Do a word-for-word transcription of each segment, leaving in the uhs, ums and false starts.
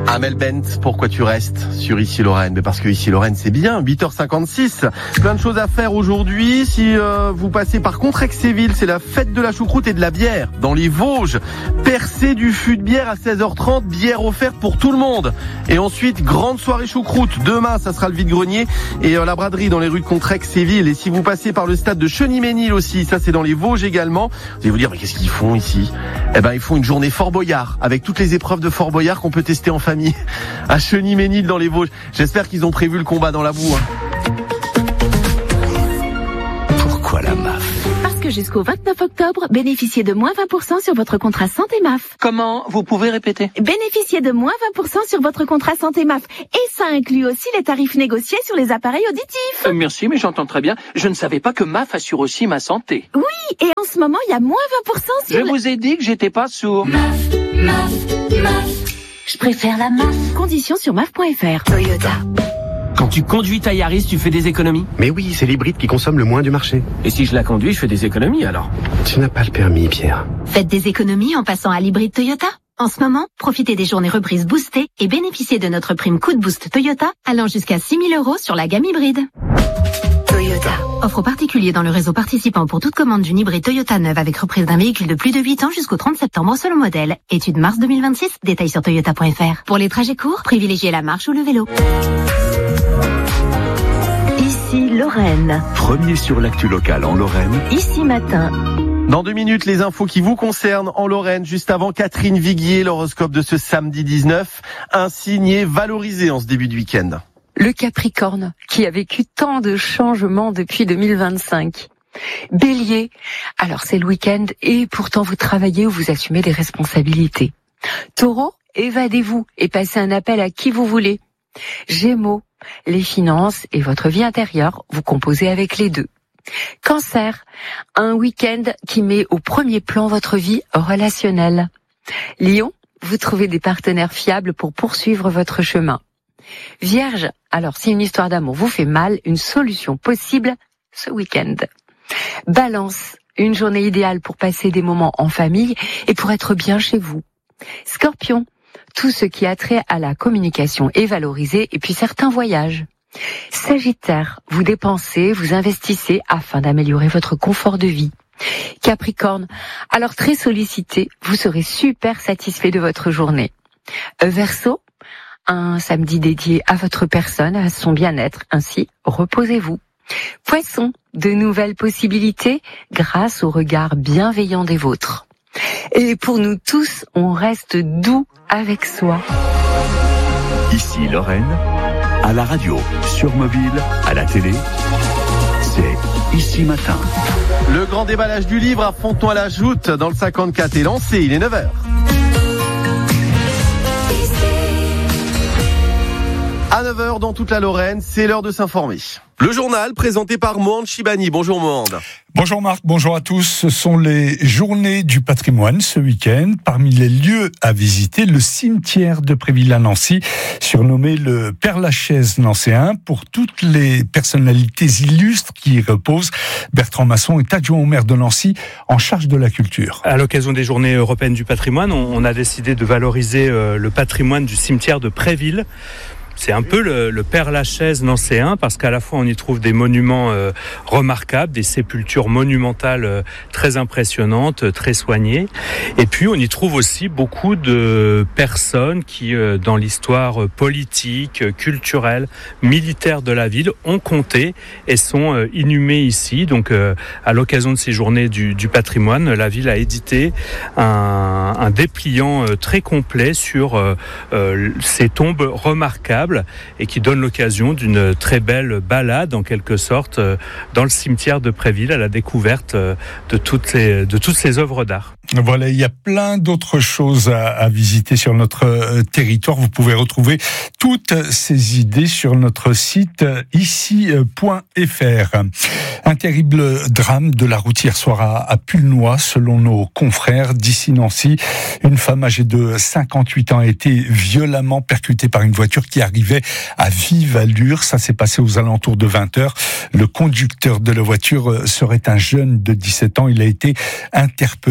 Amel Bent, pourquoi tu restes sur Ici Lorraine? Mais parce que Ici Lorraine c'est bien, huit heures cinquante-six. Plein de choses à faire aujourd'hui. Si euh, vous passez par Contrexéville, c'est la fête de la choucroute et de la bière dans les Vosges. Percée du fût de bière à seize heures trente, bière offerte pour tout le monde. Et ensuite, grande soirée choucroute. Demain, ça sera le vide-grenier et euh, la braderie dans les rues de Contrexéville. Et si vous passez par le stade de Cheny-Ménil aussi, ça c'est dans les Vosges également. Vous allez vous dire, mais qu'est-ce qu'ils font ici? Eh ben, ils font une journée Fort Boyard avec toutes les épreuves de Fort Boyard qu'on peut tester en famille. À Cheny-Ménil dans les Vosges. J'espère qu'ils ont prévu le combat dans la boue. Hein. Pourquoi la M A F? Parce que jusqu'au vingt-neuf octobre, bénéficiez de moins vingt pour cent sur votre contrat santé M A F. Comment? Vous pouvez répéter? Bénéficiez de moins vingt pour cent sur votre contrat santé M A F. Et ça inclut aussi les tarifs négociés sur les appareils auditifs. Euh, merci, mais j'entends très bien. Je ne savais pas que M A F assure aussi ma santé. Oui, et en ce moment, il y a moins vingt pour cent sur... Je le... vous ai dit que j'étais pas sourd. M A F, M A F, M A F. Je préfère la M A F. Conditions sur M A F point F R. Toyota. Quand tu conduis ta Yaris, tu fais des économies? Mais oui, c'est l'hybride qui consomme le moins du marché. Et si je la conduis, je fais des économies alors? Tu n'as pas le permis, Pierre. Faites des économies en passant à l'hybride Toyota. En ce moment, profitez des journées reprises boostées et bénéficiez de notre prime coup de boost Toyota allant jusqu'à six mille euros sur la gamme hybride. Toyota. Offre aux particuliers dans le réseau participant pour toute commande d'une hybride Toyota neuve avec reprise d'un véhicule de plus de huit ans jusqu'au trente septembre selon modèle. Étude mars deux mille vingt-six. Détails sur toyota point F R. Pour les trajets courts, privilégiez la marche ou le vélo. Ici Lorraine. Premier sur l'actu locale en Lorraine. Ici matin. Dans deux minutes, les infos qui vous concernent en Lorraine. Juste avant, Catherine Viguier, l'horoscope de ce samedi dix-neuf. Un signe est valorisé en ce début de week-end. Le Capricorne, qui a vécu tant de changements depuis deux mille vingt-cinq. Bélier, alors c'est le week-end et pourtant vous travaillez ou vous assumez des responsabilités. Taureau, évadez-vous et passez un appel à qui vous voulez. Gémeaux, les finances et votre vie intérieure, vous composez avec les deux. Cancer, un week-end qui met au premier plan votre vie relationnelle. Lion, vous trouvez des partenaires fiables pour poursuivre votre chemin. Vierge, alors si une histoire d'amour vous fait mal, une solution possible ce week-end. Balance, une journée idéale pour passer des moments en famille et pour être bien chez vous. Scorpion, tout ce qui a trait à la communication est valorisé et puis certains voyages. Sagittaire, vous dépensez, vous investissez afin d'améliorer votre confort de vie. Capricorne, alors très sollicité, vous serez super satisfait de votre journée. Verseau, un samedi dédié à votre personne, à son bien-être, ainsi reposez-vous. Poisson, de nouvelles possibilités grâce au regard bienveillant des vôtres. Et pour nous tous, on reste doux avec soi. Ici Lorraine, à la radio, sur mobile, à la télé, c'est Ici Matin. Le grand déballage du livre à Fontenay-la-Joute dans le cinquante-quatre est lancé, il est neuf heures. À neuf heures dans toute la Lorraine, c'est l'heure de s'informer. Le journal présenté par Mohand Chibani. Bonjour Mohand. Bonjour Marc, bonjour à tous. Ce sont les journées du patrimoine ce week-end. Parmi les lieux à visiter, le cimetière de Préville à Nancy, surnommé le Père-Lachaise nancéen, pour toutes les personnalités illustres qui y reposent. Bertrand Masson est adjoint au maire de Nancy en charge de la culture. À l'occasion des journées européennes du patrimoine, on a décidé de valoriser le patrimoine du cimetière de Préville. C'est un peu le, le Père-Lachaise nancéen parce qu'à la fois on y trouve des monuments euh, remarquables, des sépultures monumentales euh, très impressionnantes, très soignées. Et puis on y trouve aussi beaucoup de personnes qui, euh, dans l'histoire politique, culturelle, militaire de la ville, ont compté et sont euh, inhumées ici. Donc euh, à l'occasion de ces journées du, du patrimoine, la ville a édité un, un dépliant euh, très complet sur euh, euh, ces tombes remarquables et qui donne l'occasion d'une très belle balade en quelque sorte dans le cimetière de Préville à la découverte de toutes ces, de toutes ces œuvres d'art. Voilà, il y a plein d'autres choses à, à visiter sur notre territoire. Vous pouvez retrouver toutes ces idées sur notre site ici point F R. Un terrible drame de la route hier soir à, à Pulnoy, selon nos confrères d'ici Nancy. Une femme âgée de cinquante-huit ans a été violemment percutée par une voiture qui arrivait à vive allure. Ça s'est passé aux alentours de vingt heures. Le conducteur de la voiture serait un jeune de dix-sept ans. Il a été interpellé et placé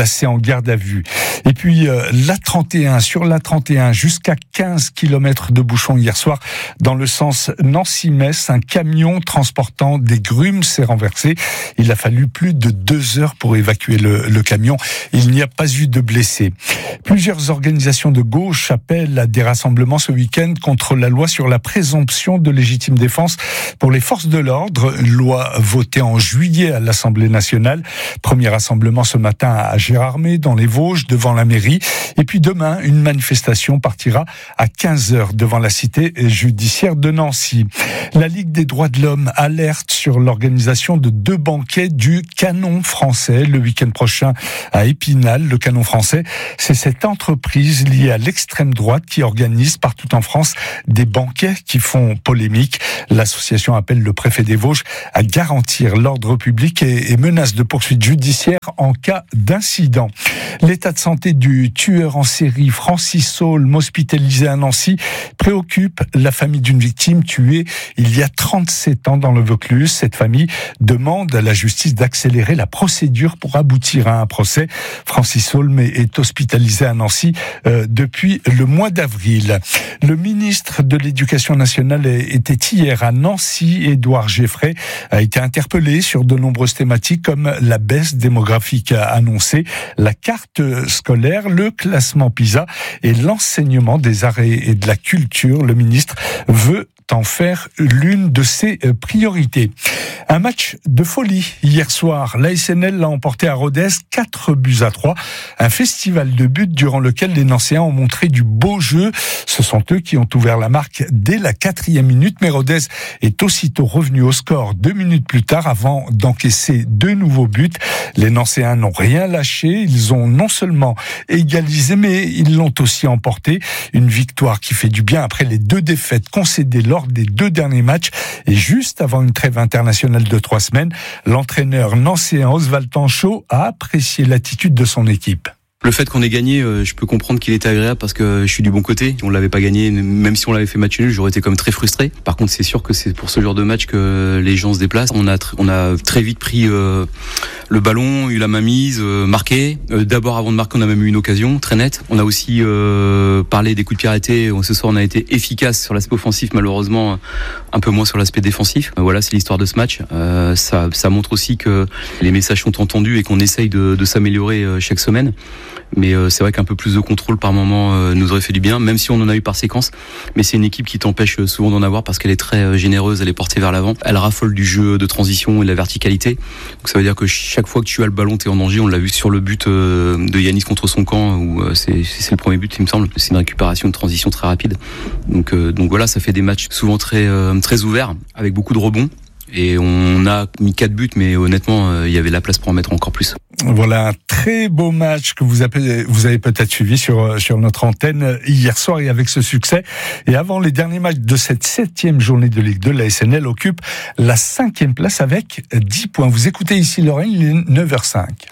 placé en garde à vue. Et puis euh, l'A trente et un, sur l'A trente et un, jusqu'à quinze kilomètres de bouchons hier soir dans le sens Nancy-Metz. Un camion transportant des grumes s'est renversé. Il a fallu plus de deux heures pour évacuer le, le camion. Il n'y a pas eu de blessés. Plusieurs organisations de gauche appellent à des rassemblements ce week-end contre la loi sur la présomption de légitime défense pour les forces de l'ordre, une loi votée en juillet à l'Assemblée nationale. Premier rassemblement ce matin à Gérardmer, dans les Vosges, devant la mairie. Et puis demain, une manifestation partira à quinze heures devant la cité judiciaire de Nancy. La Ligue des droits de l'homme alerte sur l'organisation de deux banquets du Canon français le week-end prochain à Épinal. Le Canon français, c'est cette entreprise liée à l'extrême droite qui organise partout en France des banquets qui font polémique. L'association appelle le préfet des Vosges à garantir l'ordre public et, et menace de poursuites judiciaires en cas d'incident. L'état de santé du tueur en série Francis Saulme, hospitalisé à Nancy, préoccupe la famille d'une victime tuée il y a trente-sept ans dans le Vaucluse. Cette famille demande à la justice d'accélérer la procédure pour aboutir à un procès. Francis Saulme est hospitalisé à Nancy euh, depuis le mois d'avril. Le ministre de l'Éducation nationale était hier à Nancy. Édouard Geffray a été interpellé sur de nombreuses thématiques comme la baisse démographique annoncée, la carte scolaire, le classement PISA et l'enseignement des arts et de la culture. Le ministre veut en faire l'une de ses priorités. Un match de folie hier soir. L'A S N L l'a emporté à Rodez, quatre buts à trois. Un festival de buts durant lequel les Nancéens ont montré du beau jeu. Ce sont eux qui ont ouvert la marque dès la quatrième minute. Mais Rodez est aussitôt revenu au score deux minutes plus tard avant d'encaisser deux nouveaux buts. Les Nancéens n'ont rien lâché. Ils ont non seulement égalisé, mais ils l'ont aussi emporté. Une victoire qui fait du bien après les deux défaites concédées lors des deux derniers matchs. Et juste avant une trêve internationale de trois semaines, l'entraîneur nancéen Oswald Tanchot a apprécié l'attitude de son équipe. Le fait qu'on ait gagné, je peux comprendre qu'il était agréable parce que je suis du bon côté. Si on l'avait pas gagné, même si on l'avait fait match nul, j'aurais été comme très frustré. Par contre, c'est sûr que c'est pour ce genre de match que les gens se déplacent. On a, on a très vite pris euh, le ballon, eu la mainmise, euh, marqué. Euh, d'abord, avant de marquer, on a même eu une occasion très nette. On a aussi euh, parlé des coups de pied arrêtés. Ce soir, on a été efficace sur l'aspect offensif, malheureusement, un peu moins sur l'aspect défensif. Euh, voilà, c'est l'histoire de ce match. Euh, ça, ça montre aussi que les messages sont entendus et qu'on essaye de, de s'améliorer chaque semaine. Mais euh, c'est vrai qu'un peu plus de contrôle par moment euh, nous aurait fait du bien, même si on en a eu par séquence. Mais c'est une équipe qui t'empêche souvent d'en avoir parce qu'elle est très euh, généreuse, elle est portée vers l'avant. Elle raffole du jeu de transition et de la verticalité. Donc ça veut dire que chaque fois que tu as le ballon, t'es en danger. On l'a vu sur le but euh, de Yanis contre son camp, où euh, c'est, c'est le premier but, il me semble. C'est une récupération, une transition très rapide. Donc, euh, donc voilà, ça fait des matchs souvent très, euh, très ouverts, avec beaucoup de rebonds. Et on a mis quatre buts, mais honnêtement, euh, il y avait la place pour en mettre encore plus. Voilà un très beau match que vous avez, vous avez peut-être suivi sur, sur notre antenne hier soir et avec ce succès. Et avant les derniers matchs de cette septième journée de Ligue deux, la S N L occupe la cinquième place avec dix points. Vous écoutez ici Lorraine, il est neuf heures cinq.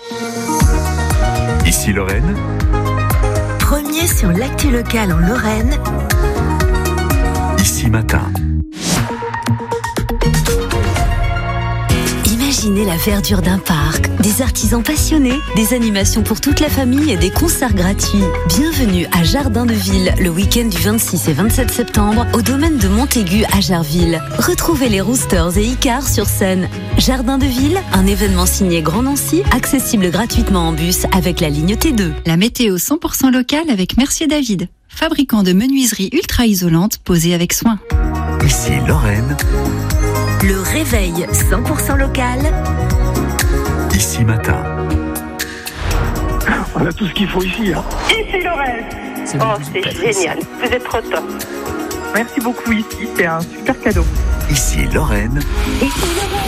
Ici Lorraine. Premier sur l'actu locale en Lorraine. Ici Matin. Imaginez la verdure d'un parc, des artisans passionnés, des animations pour toute la famille et des concerts gratuits. Bienvenue à Jardin de Ville, le week-end du vingt-six et vingt-sept septembre, au domaine de Montaigu à Jarville. Retrouvez les Roosters et Icare sur scène. Jardin de Ville, un événement signé Grand Nancy, accessible gratuitement en bus avec la ligne T deux. La météo cent pour cent locale avec Mercier David, fabricant de menuiseries ultra isolantes posées avec soin. Ici Lorraine. Le réveil cent pour cent local. Ici Matin. On a tout ce qu'il faut ici. Hein. Ici Lorraine. C'est oh, c'est génial. Vous êtes trop top. Merci beaucoup ici. C'est un super cadeau. Ici Lorraine. Ici Lorraine.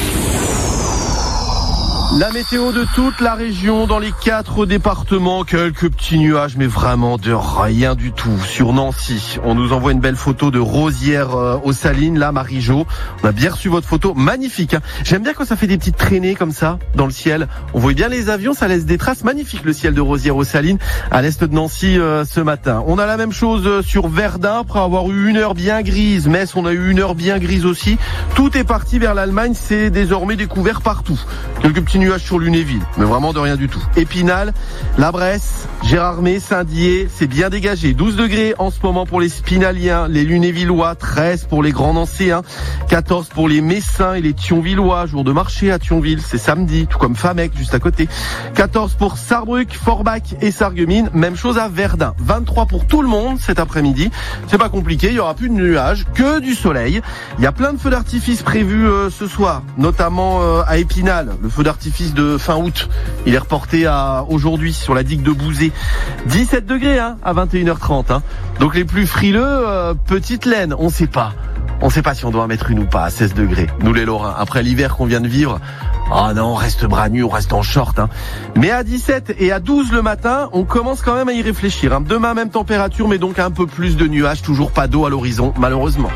La météo de toute la région dans les quatre départements, quelques petits nuages, mais vraiment de rien du tout. Sur Nancy, on nous envoie une belle photo de Rosières euh, aux Salines, là, Marie-Jo. On a bien reçu votre photo, magnifique. Hein. J'aime bien quand ça fait des petites traînées comme ça dans le ciel. On voit bien les avions, ça laisse des traces magnifiques, le ciel de Rosières aux Salines, à l'est de Nancy euh, ce matin. On a la même chose sur Verdun, après avoir eu une heure bien grise. Metz, on a eu une heure bien grise aussi. Tout est parti vers l'Allemagne, c'est désormais découvert partout. Quelques petits petits nuages sur Lunéville, mais vraiment de rien du tout. Épinal, La Bresse, Gérardmer, Saint-Dié, c'est bien dégagé. douze degrés en ce moment pour les Spinaliens, les Lunévillois, treize pour les Grands Nancéens, quatorze pour les Messins et les Thionvillois, jour de marché à Thionville, c'est samedi, tout comme Famec juste à côté. quatorze pour Sarrebruck, Forbach et Sarreguemines, même chose à Verdun. vingt-trois pour tout le monde cet après-midi. C'est pas compliqué, il y aura plus de nuages, que du soleil. Il y a plein de feux d'artifice prévus euh, ce soir, notamment euh, à Épinal, le feu d'artifice de fin août. Il est reporté à aujourd'hui sur la digue de Bouzé. dix-sept degrés hein, à vingt et une heures trente. Hein. Donc les plus frileux, euh, petite laine, on sait pas. On sait pas si on doit en mettre une ou pas à seize degrés. Nous les Lorrains, après l'hiver qu'on vient de vivre, oh non, on reste bras nus, on reste en short. Hein. Mais à dix-sept et à douze le matin, on commence quand même à y réfléchir. Hein. Demain, même température, mais donc un peu plus de nuages, toujours pas d'eau à l'horizon, malheureusement.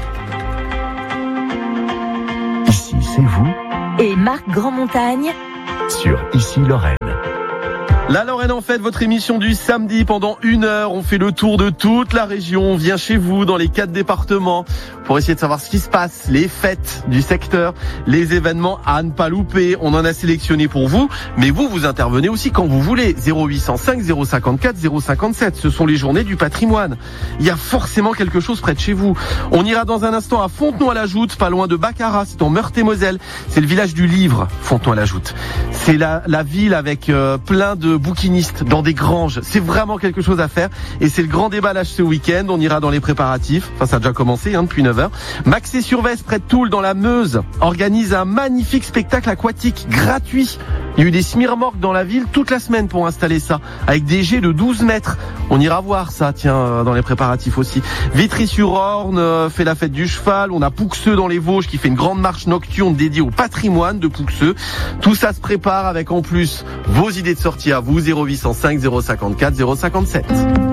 Ici, c'est vous. Et Marc Grandmontagne Sur Ici Lorraine. La Lorraine en fête, votre émission du samedi pendant une heure. On fait le tour de toute la région. On vient chez vous dans les quatre départements pour essayer de savoir ce qui se passe, les fêtes du secteur, les événements à ne pas louper. On en a sélectionné pour vous, mais vous, vous intervenez aussi quand vous voulez. zéro huit cent cinq, zéro cinquante-quatre, zéro cinquante-sept. Ce sont les journées du patrimoine. Il y a forcément quelque chose près de chez vous. On ira dans un instant à Fontenoy-la-Joute, pas loin de Baccarat, c'est en Meurthe-et-Moselle. C'est le village du livre, Fontenoy-la-Joute. C'est la, la ville avec euh, plein de bouquinistes dans des granges. C'est vraiment quelque chose à faire et c'est le grand déballage ce week-end. On ira dans les préparatifs. Enfin, ça a déjà commencé hein, depuis neuf heures. Maxé-sur-Vesse, près de Toul, dans la Meuse, organise un magnifique spectacle aquatique gratuit. Il y a eu des smirmorques dans la ville toute la semaine pour installer ça, avec des jets de douze mètres. On ira voir ça, tiens, dans les préparatifs aussi. Vitry-sur-Orne euh, fait la fête du cheval. On a Pouxeux dans les Vosges qui fait une grande marche nocturne dédiée au patrimoine de Pouxeux. Tout ça se prépare avec en plus vos idées de sortie à vous, zéro huit cent cinq, zéro cinquante-quatre, zéro cinquante-sept.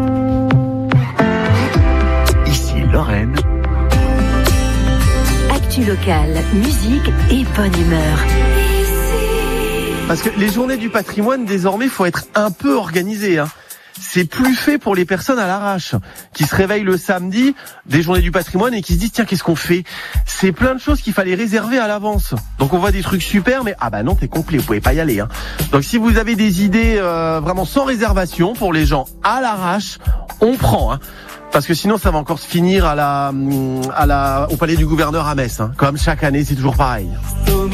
Ici Lorraine. Actu locale, musique et bonne humeur. Parce que les journées du patrimoine, désormais, faut être un peu organisé. Hein. C'est plus fait pour les personnes à l'arrache, qui se réveillent le samedi des journées du patrimoine et qui se disent tiens, qu'est-ce qu'on fait? C'est plein de choses qu'il fallait réserver à l'avance. Donc on voit des trucs super, mais ah bah non, t'es complet, vous pouvez pas y aller. Hein. Donc si vous avez des idées euh, vraiment sans réservation pour les gens à l'arrache, on prend. Hein. Parce que sinon ça va encore se finir à la, à la, au palais du gouverneur à Metz. Hein. Comme chaque année, c'est toujours pareil.